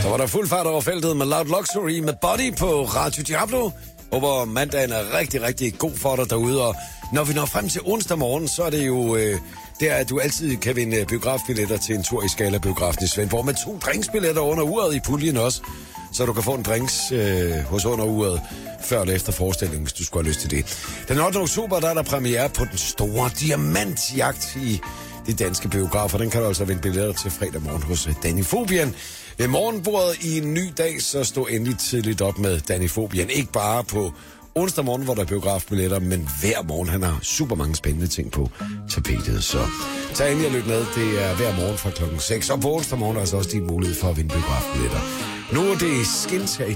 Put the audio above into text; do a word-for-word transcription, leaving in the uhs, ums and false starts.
Så var der fuld fart over feltet med Loud Luxury med Body på Radio Diablo. Håber mandagen er rigtig, rigtig god for dig derude. Og når vi når frem til onsdag morgen, så er det jo øh, der, at du altid kan vinde biografbilletter til en tur i Scala Biografen i Svendborg. Med to drinksbilletter under uret i puljen også. Så du kan få en drinks øh, hos under uret før eller efter forestillingen, hvis du skulle have lyst til det. Den ottende oktober, der er der premiere på den store diamantjagt i de danske biografer. Den kan du altså vinde billetter til fredag morgen hos Danifobien. Ved morgenbordet i en ny dag, så stå endelig tidligt op med Danifobien. Ikke bare på onsdag morgen, hvor der er biografbilletter, men hver morgen. Han har super mange spændende ting på tapetet. Så tag endelig og lyt med. Det er hver morgen fra klokken seks. Og på onsdag morgen er altså også din mulighed for at vinde biografbilletter. Nu er det Skins her i